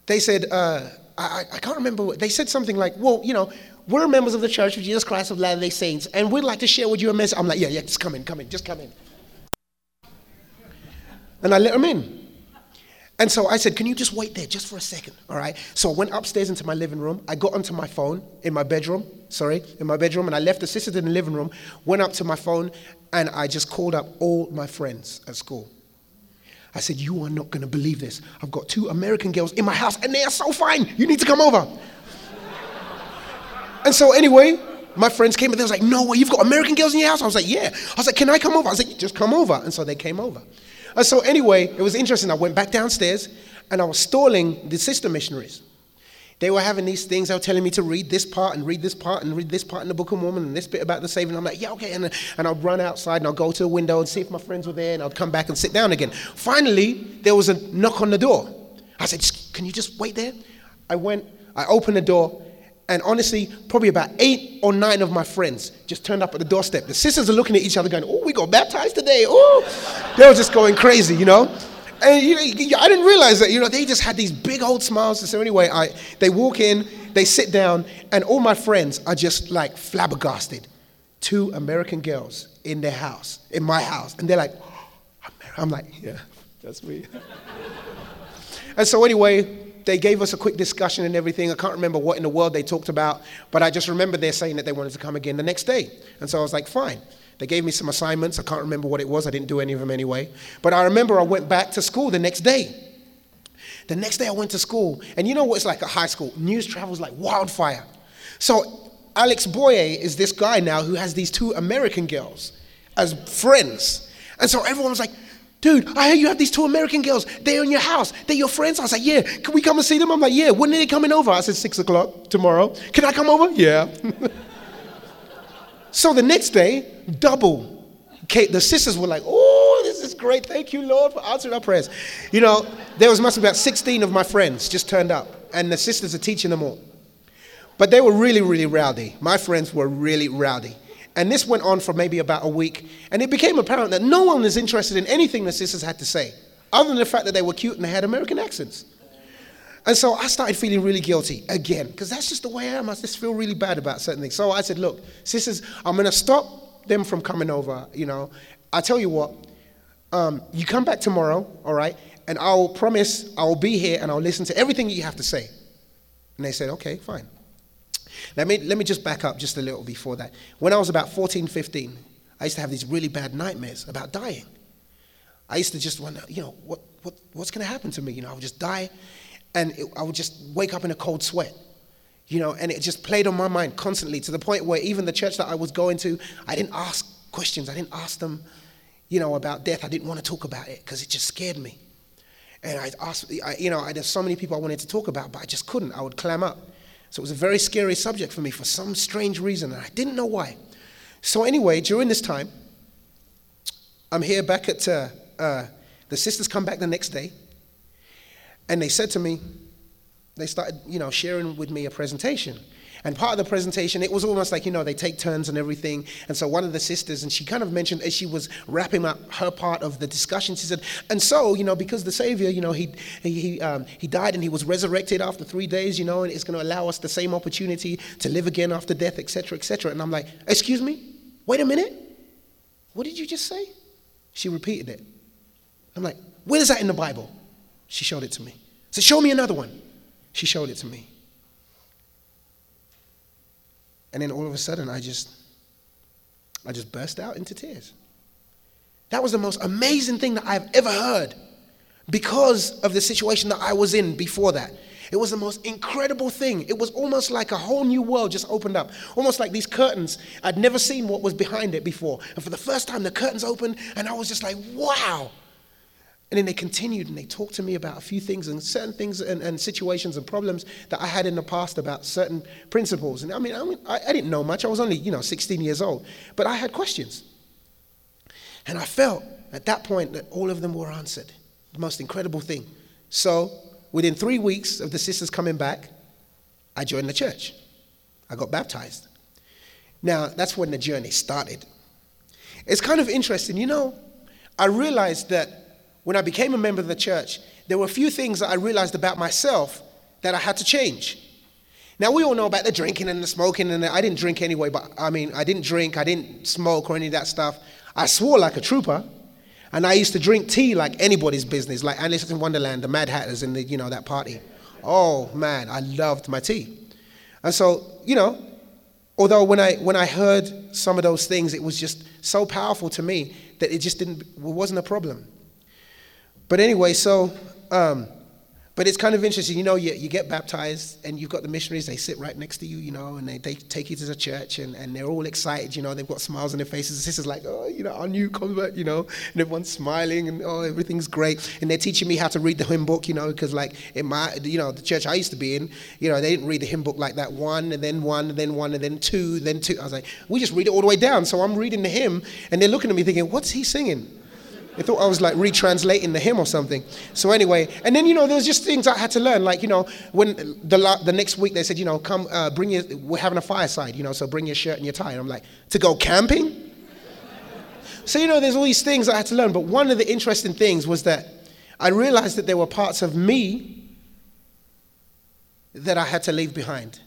they said, I can't remember. They said something like, well, we're members of the Church of Jesus Christ of Latter-day Saints, and we'd like to share with you a message. I'm like, yeah, just come in, just come in. And I let them in. And so I said, can you just wait there just for a second, all right? So I went upstairs into my living room. I got onto my phone in my bedroom, and I left the sisters in the living room, went up to my phone, and I just called up all my friends at school. I said, you are not going to believe this. I've got 2 American girls in my house, and they are so fine. You need to come over. And so anyway, my friends came, and they was like, no way, you've got American girls in your house? I was like, yeah. I was like, can I come over? I was like, just come over. And so they came over. And so anyway, it was interesting. I went back downstairs, and I was stalling the sister missionaries. They were having these things. They were telling me to read this part and read this part and read this part in the Book of Mormon and this bit about the saving. I'm like, yeah, okay. And I'd run outside and I'd go to the window and see if my friends were there, and I'd come back and sit down again. Finally, there was a knock on the door. I said, can you just wait there? I opened the door, and honestly, probably about 8 or 9 of my friends just turned up at the doorstep. The sisters are looking at each other going, oh, we got baptized today. Oh, they were just going crazy, And I didn't realize that, they just had these big old smiles. So anyway, they walk in, they sit down, and all my friends are just like flabbergasted. 2 American girls in their house, in my house. And they're like, oh, I'm like, yeah, that's me. And so anyway, they gave us a quick discussion and everything. I can't remember what in the world they talked about, but I just remember they're saying that they wanted to come again the next day. And so I was like, fine. They gave me some assignments. I can't remember what it was. I didn't do any of them anyway. But I remember I went back to school the next day. The next day I went to school. And you know what it's like at high school? News travels like wildfire. So Alex Boye is this guy now who has these 2 American girls as friends. And so everyone was like, dude, I hear you have these 2 American girls. They're in your house. They're your friends. I was like, yeah. Can we come and see them? I'm like, yeah. When are they coming over? I said, 6 o'clock tomorrow. Can I come over? Yeah. So the next day, double. The sisters were like, oh, this is great. Thank you, Lord, for answering our prayers. There must be about 16 of my friends just turned up, and the sisters are teaching them all. But they were really, really rowdy. My friends were really rowdy. And this went on for maybe about a week, and it became apparent that no one was interested in anything the sisters had to say, other than the fact that they were cute and they had American accents. And so I started feeling really guilty again, because that's just the way I am. I just feel really bad about certain things. So I said, look, sisters, I'm going to stop them from coming over. I tell you what, you come back tomorrow, all right, and I'll promise I'll be here and I'll listen to everything you have to say. And they said, okay, fine. Let me just back up just a little before that. When I was about 14, 15, I used to have these really bad nightmares about dying. I used to just wonder, what's going to happen to me? I would just die, and I would just wake up in a cold sweat. And it just played on my mind constantly, to the point where even the church that I was going to, I didn't ask questions. I didn't ask them, about death. I didn't want to talk about it because it just scared me. And there's so many people I wanted to talk about, but I just couldn't. I would clam up. So it was a very scary subject for me for some strange reason, and I didn't know why. So anyway, during this time, I'm here back at, the sisters come back the next day, and they said to me, they started, sharing with me a presentation. And part of the presentation, it was almost like, they take turns and everything. And so one of the sisters, and she kind of mentioned, as she was wrapping up her part of the discussion, she said, and so, because the Savior, he died and he was resurrected after 3 days, and it's going to allow us the same opportunity to live again after death, etc., etc. And I'm like, excuse me? Wait a minute? What did you just say? She repeated it. I'm like, where is that in the Bible? She showed it to me. I said, show me another one. She showed it to me. And then all of a sudden, I just burst out into tears. That was the most amazing thing that I've ever heard, because of the situation that I was in before that. It was the most incredible thing. It was almost like a whole new world just opened up. Almost like these curtains. I'd never seen what was behind it before. And for the first time, the curtains opened, and I was just like, wow. And then they continued, and they talked to me about a few things and certain things and situations and problems that I had in the past about certain principles. And I didn't know much. I was only, 16 years old. But I had questions. And I felt at that point that all of them were answered. The most incredible thing. So within 3 weeks of the sisters coming back, I joined the church. I got baptized. Now, that's when the journey started. It's kind of interesting. I realized that when I became a member of the church, there were a few things that I realized about myself that I had to change. Now, we all know about the drinking and the smoking, and I didn't drink anyway, but I didn't drink, I didn't smoke or any of that stuff. I swore like a trooper, and I used to drink tea like anybody's business, like Alice in Wonderland, the Mad Hatters, and that party. Oh, man, I loved my tea. And so, although when I heard some of those things, it was just so powerful to me that it wasn't a problem. But anyway, but it's kind of interesting, you get baptized and you've got the missionaries, they sit right next to you, and they take you to the church and they're all excited, they've got smiles on their faces. The sister's like, our new convert, and everyone's smiling and, everything's great. And they're teaching me how to read the hymn book, because like in the church I used to be in, they didn't read the hymn book like that, one, and then one, and then one, and then two, then two. I was like, we just read it all the way down. So I'm reading the hymn and they're looking at me thinking, what's he singing? They thought I was like retranslating the hymn or something. So anyway, and then, there was just things I had to learn. Like, when the next week they said, come, we're having a fireside, so bring your shirt and your tie. And I'm like, to go camping? So, there's all these things I had to learn. But one of the interesting things was that I realized that there were parts of me that I had to leave behind.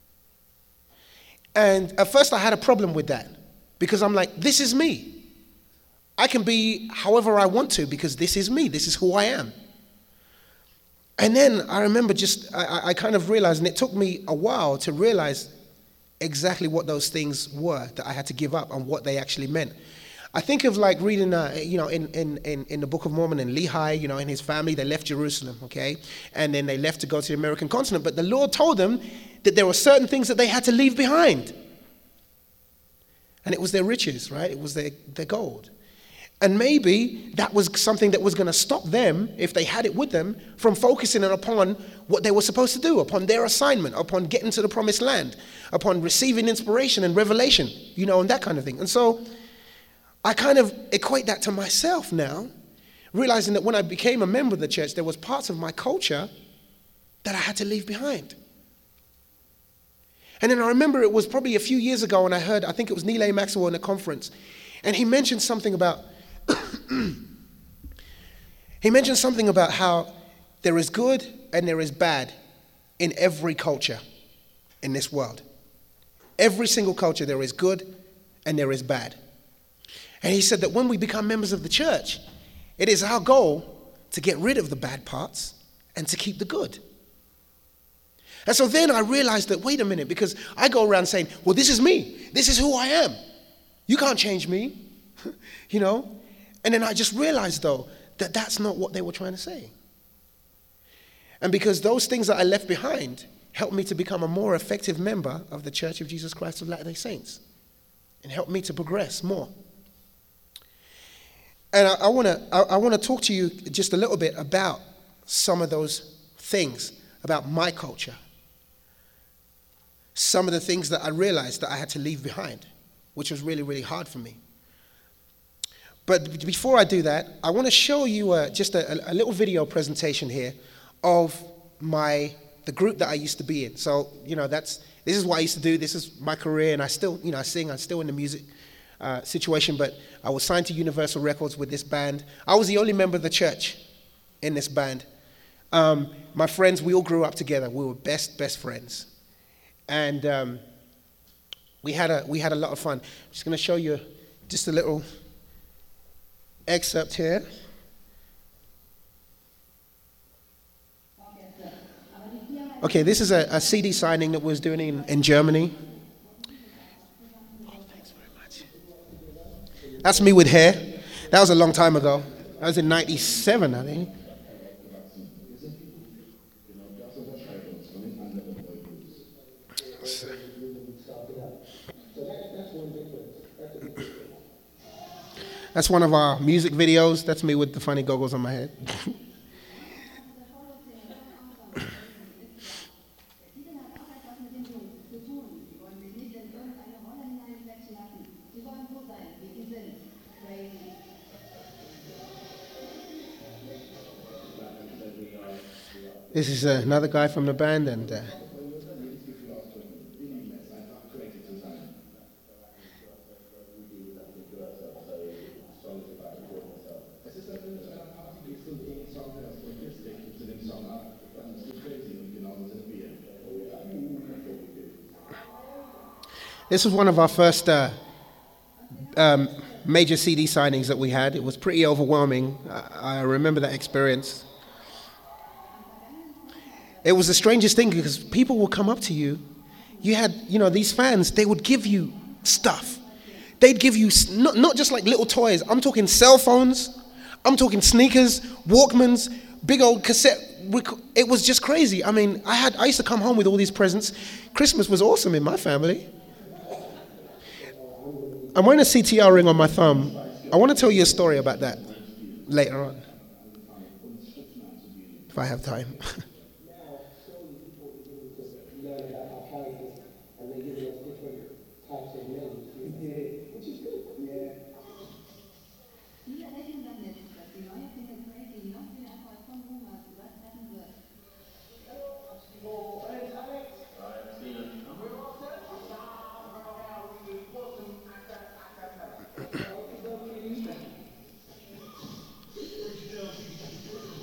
And at first I had a problem with that because I'm like, this is me. I can be however I want to because this is me. This is who I am. And then I remember I kind of realized, and it took me a while to realize exactly what those things were that I had to give up and what they actually meant. I think of like reading, in the Book of Mormon and Lehi, and his family, they left Jerusalem, okay? And then they left to go to the American continent. But the Lord told them that there were certain things that they had to leave behind. And it was their riches, right? It was their gold. And maybe that was something that was going to stop them, if they had it with them, from focusing upon what they were supposed to do, upon their assignment, upon getting to the promised land, upon receiving inspiration and revelation, and that kind of thing. And so I kind of equate that to myself now, realizing that when I became a member of the church, there was parts of my culture that I had to leave behind. And then I remember it was probably a few years ago when I heard, I think it was Neil A. Maxwell in a conference, and he mentioned something about how there is good and there is bad in every culture in this world. Every single culture, there is good and there is bad. And he said that when we become members of the church, it is our goal to get rid of the bad parts and to keep the good. And so then I realized that, wait a minute, because I go around saying, well, this is me. This is who I am. You can't change me, And then I just realized, though, that that's not what they were trying to say. And because those things that I left behind helped me to become a more effective member of the Church of Jesus Christ of Latter-day Saints and helped me to progress more. And I want to talk to you just a little bit about some of those things, about my culture. Some of the things that I realized that I had to leave behind, which was really, really hard for me. But before I do that, I want to show you just a little video presentation here of the group that I used to be in. So, this is what I used to do. This is my career, and I still, I sing. I'm still in the music situation, but I was signed to Universal Records with this band. I was the only member of the church in this band. My friends, we all grew up together. We were best friends. And we had a lot of fun. I'm just going to show you just a little excerpt here. Okay, this is a CD signing that we was doing in Germany. Oh, thanks very much. That's me with hair. That was a long time ago. That was in 97, I think. That's one of our music videos. That's me with the funny goggles on my head. This is another guy from the band, and This was one of our first major CD signings that we had. It was pretty overwhelming. I remember that experience. It was the strangest thing because people would come up to you. You had, these fans, they would give you stuff. They'd give you not just like little toys. I'm talking cell phones. I'm talking sneakers, Walkmans, big old cassette. It was just crazy. I mean, I used to come home with all these presents. Christmas was awesome in my family. I'm wearing a CTR ring on my thumb. I want to tell you a story about that later on, if I have time.